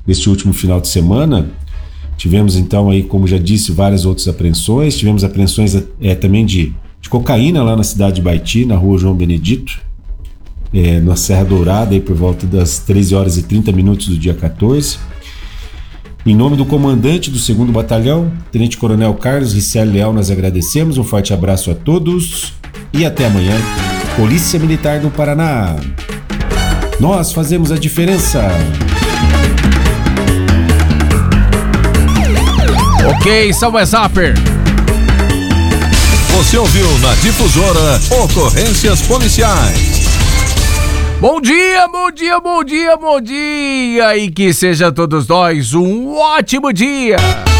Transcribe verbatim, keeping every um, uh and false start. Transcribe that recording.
neste último final de semana. Tivemos então aí, como já disse, várias outras apreensões. Tivemos apreensões é, também de, de cocaína lá na cidade de Baiti, na rua João Benedito, é, na Serra Dourada, aí por volta das treze horas e trinta minutos do dia quatorze. Em nome do comandante do segundo Batalhão, Tenente Coronel Carlos Ricelli Leal, nós agradecemos. Um forte abraço a todos e até amanhã. Polícia Militar do Paraná. Nós fazemos a diferença. Ok, Salve Zapper. Você ouviu na Difusora Ocorrências Policiais. Bom dia, bom dia, bom dia, bom dia. E que seja todos nós um ótimo dia.